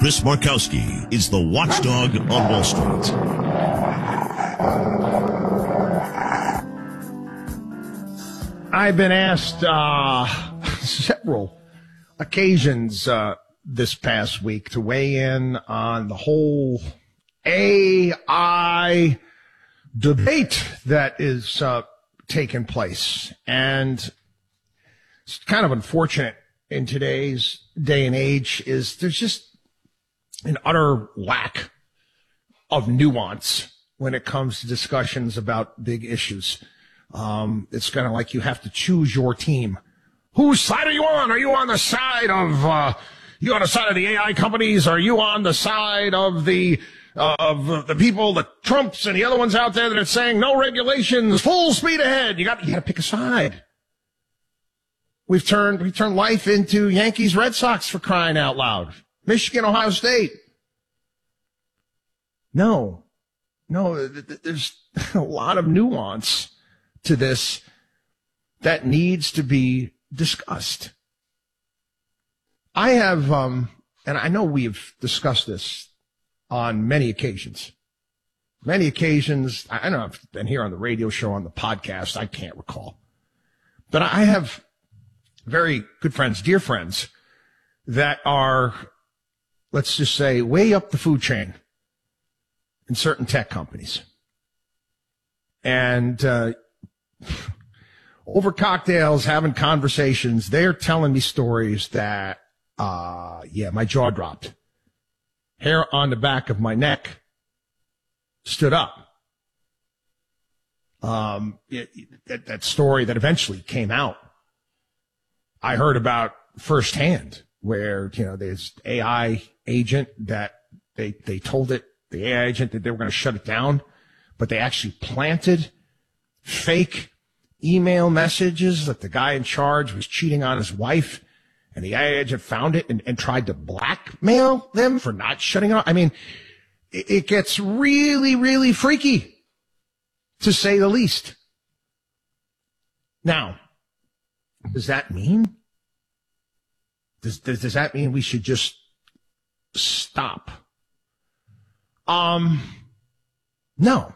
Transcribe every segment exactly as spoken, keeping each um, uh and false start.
Chris Markowski is the watchdog on Wall Street. I've been asked uh, several occasions uh, this past week to weigh in on the whole A I debate that is uh, taking place. And it's kind of unfortunate in today's day and age is there's just an utter lack of nuance when it comes to discussions about big issues. Um, it's kind of like you have to choose your team. Whose side are you on? Are you on the side of, uh, you on the side of the A I companies? Are you on the side of the, uh, of the people, the Trumps and the other ones out there that are saying no regulations, full speed ahead? You got, you got to pick a side. We've turned, we turned life into Yankees, Red Sox for crying out loud. Michigan, Ohio State. No, no, there's a lot of nuance to this that needs to be discussed. I have, um, and I know we've discussed this on many occasions. Many occasions, I don't know if I've been here on the radio show, on the podcast, I can't recall. But I have very good friends, dear friends, that are, let's just say, way up the food chain in certain tech companies. And, uh, over cocktails, having conversations, they're telling me stories that, uh, yeah, my jaw dropped. Hair on the back of my neck stood up. Um, it, that, that story that eventually came out, I heard about firsthand where, you know, there's A I agent that they, they told it, the A I agent that they were going to shut it down, but they actually planted fake email messages that the guy in charge was cheating on his wife, and the A I agent found it and, and tried to blackmail them for not shutting it off. I mean, it, it gets really, really freaky, to say the least. Now, does that mean? Does, does, does that mean we should just stop? Um, no.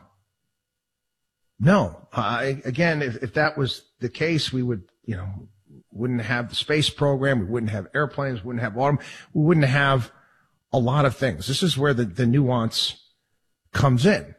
No. Uh, again, if, if that was the case, we would, you know, wouldn't have the space program. We wouldn't have airplanes. We wouldn't have autumn. We wouldn't have a lot of things. This is where the, the nuance comes in.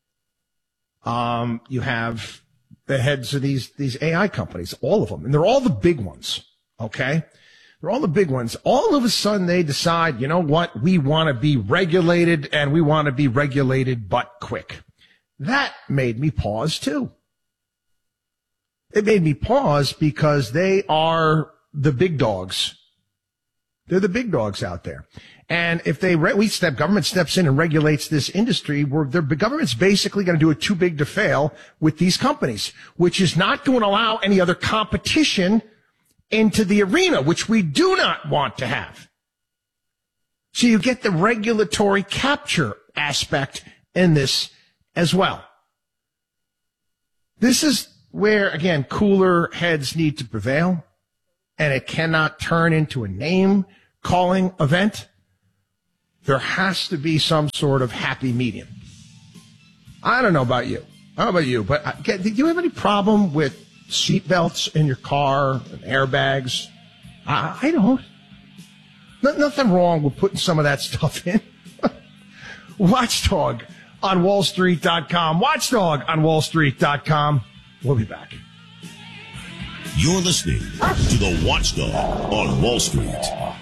Um, you have the heads of these, these A I companies, all of them, and they're all the big ones. Okay. They're all the big ones. All of a sudden they decide, you know what? We want to be regulated, and we want to be regulated, but quick. That made me pause too. It made me pause because they are the big dogs. They're the big dogs out there. And if they, we step, government steps in and regulates this industry, where the government's basically going to do it too big to fail with these companies, which is not going to allow any other competition into the arena, which we do not want to have. So you get the regulatory capture aspect in this as well. This is where, again, cooler heads need to prevail, and it cannot turn into a name-calling event. There has to be some sort of happy medium. I don't know about you. I don't know about you, but do you have any problem with seatbelts in your car and airbags? I, I don't. No, nothing wrong with putting some of that stuff in. Watchdog on Wall Street dot com. Watchdog on Wall Street dot com. We'll be back. You're listening to the Watchdog on Wall Street.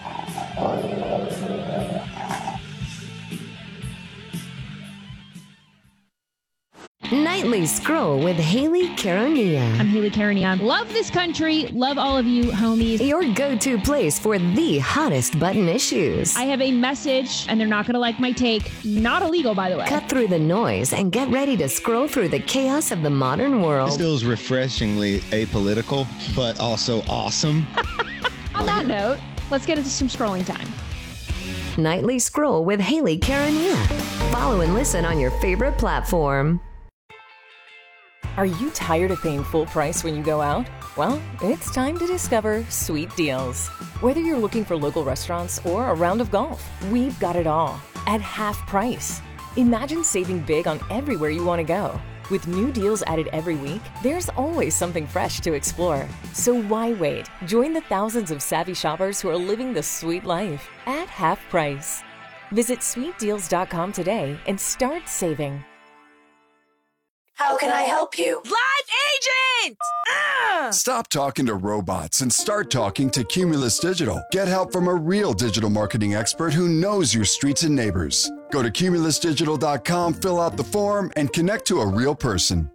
Nightly Scroll with Haley Karania. I'm Haley Karania. Love this country. Love all of you, homies. Your go-to place for the hottest button issues. I have a message, and they're not going to like my take. Not illegal, by the way. Cut through the noise and get ready to scroll through the chaos of the modern world. This feels refreshingly apolitical, but also awesome. On that note, let's get into some scrolling time. Nightly Scroll with Haley Karania. Follow and listen on your favorite platform. Are you tired of paying full price when you go out? Well, it's time to discover Sweet Deals. Whether you're looking for local restaurants or a round of golf, we've got it all at half price. Imagine saving big on everywhere you want to go. With new deals added every week, there's always something fresh to explore. So why wait? Join the thousands of savvy shoppers who are living the sweet life at half price. Visit sweet deals dot com today and start saving. How can I help you? Live agent! Ah! Stop talking to robots and start talking to Cumulus Digital. Get help from a real digital marketing expert who knows your streets and neighbors. Go to cumulus digital dot com, fill out the form, and connect to a real person.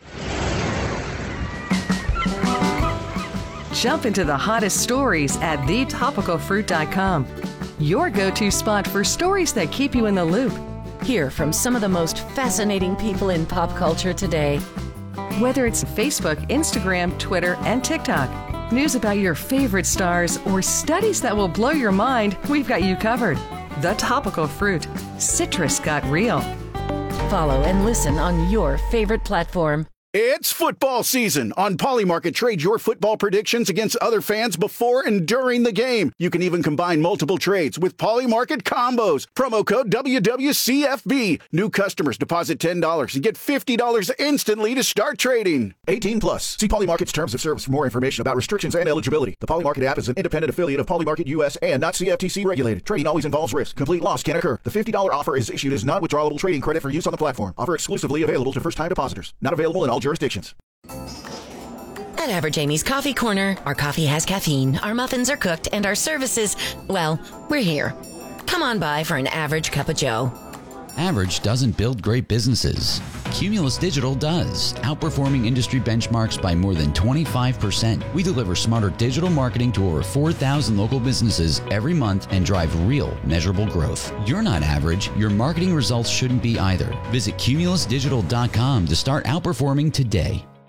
Jump into the hottest stories at the topical fruit dot com. Your go-to spot for stories that keep you in the loop. Hear from some of the most fascinating people in pop culture today. Whether it's Facebook, Instagram, Twitter, and TikTok, news about your favorite stars, or studies that will blow your mind, we've got you covered. The Topical Fruit. Citrus got real. Follow and listen on your favorite platform. It's football season. On Polymarket, trade your football predictions against other fans before and during the game. You can even combine multiple trades with Polymarket combos. Promo code W W C F B. New customers deposit ten dollars and get fifty dollars instantly to start trading. eighteen plus. See Polymarket's terms of service for more information about restrictions and eligibility. The Polymarket app is an independent affiliate of Polymarket U S and not C F T C regulated. Trading always involves risk. Complete loss can occur. The fifty dollars offer is issued as non-withdrawable trading credit for use on the platform. Offer exclusively available to first-time depositors. Not available in all jurisdictions. At Average Amy's Coffee Corner, our coffee has caffeine, our muffins are cooked, and our services, well, we're here. Come on by for an average cup of joe. Average doesn't build great businesses. Cumulus Digital does, outperforming industry benchmarks by more than twenty-five percent. We deliver smarter digital marketing to over four thousand local businesses every month and drive real, measurable growth. You're not average. Your marketing results shouldn't be either. Visit cumulus digital dot com to start outperforming today.